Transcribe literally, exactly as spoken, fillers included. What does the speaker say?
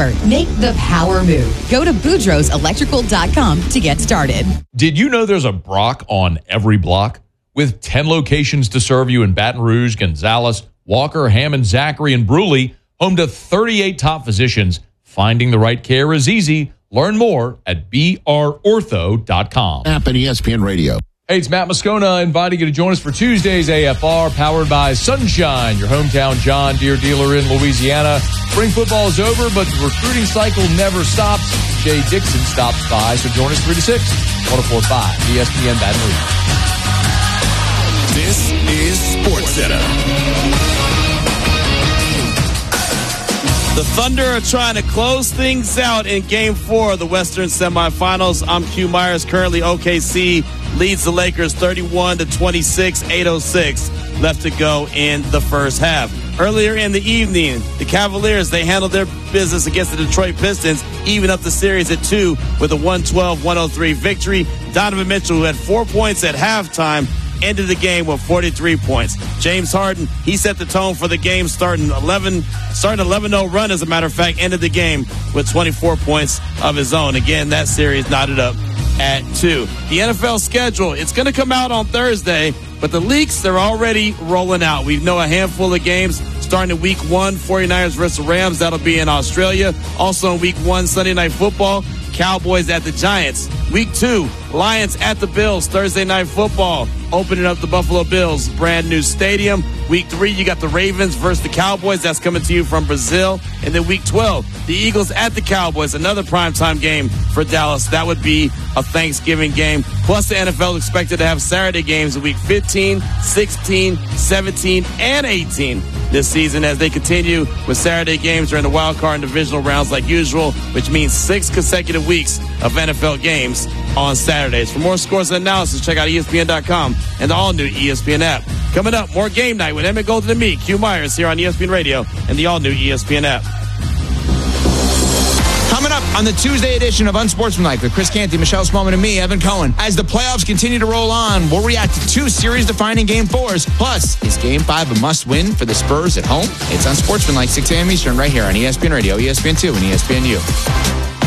effort. Make the power move. Go to boudreaux electrical dot com to get started. Did you know there's a Brock on every block? With ten locations to serve you in Baton Rouge, Gonzales, Walker, Hammond, Zachary, and Bruley, home to thirty-eight top physicians, finding the right care is easy. Learn more at b r ortho dot com. App and E S P N Radio. Hey, it's Matt Moscona inviting you to join us for Tuesday's A F R, powered by Sunshine, your hometown John Deere dealer in Louisiana. Spring football is over, but the recruiting cycle never stops. Jay Dixon stops by, so join us three to six, one oh four point five, E S P N Baton Rouge. This is SportsCenter. The Thunder are trying to close things out in Game four of the Western semifinals. I'm Q Myers. Currently, O K C leads the Lakers thirty-one to twenty-six, eight oh six left to go in the first half. Earlier in the evening, the Cavaliers, they handled their business against the Detroit Pistons, even up the series at two with a one twelve one oh three victory. Donovan Mitchell, who had four points at halftime, ended the game with forty-three points. James Harden, he set the tone for the game, starting eleven, starting eleven oh run, as a matter of fact, ended the game with twenty-four points of his own. Again, that series knotted up at two. The N F L schedule, it's going to come out on Thursday, but the leaks, they're already rolling out. We know a handful of games starting in week one, 49ers versus Rams. That'll be in Australia. Also in week one, Sunday Night Football, Cowboys at the Giants. Week two, Lions at the Bills, Thursday Night Football, opening up the Buffalo Bills brand new stadium. Week three, you got the Ravens versus the Cowboys. That's coming to you from Brazil. And then week twelve, the Eagles at the Cowboys, another primetime game for Dallas. That would be a Thanksgiving game. Plus, the N F L expected to have Saturday games in week fifteen, sixteen, seventeen, and eighteen this season as they continue with Saturday games during the wild card and divisional rounds like usual, which means six consecutive weeks of N F L games on Saturdays. For more scores and analysis, check out E S P N dot com and the all-new E S P N app. Coming up, more Game Night with Emmett Golden and me, Q Myers, here on E S P N Radio and the all-new E S P N app. Coming up on the Tuesday edition of Unsportsmanlike with Chris Canty, Michelle Smallman, and me, Evan Cohen. As the playoffs continue to roll on, we'll react to two series-defining Game fours. Plus, is Game five a must-win for the Spurs at home? It's Unsportsmanlike, six a.m. Eastern, right here on E S P N Radio, E S P N two, and E S P N U.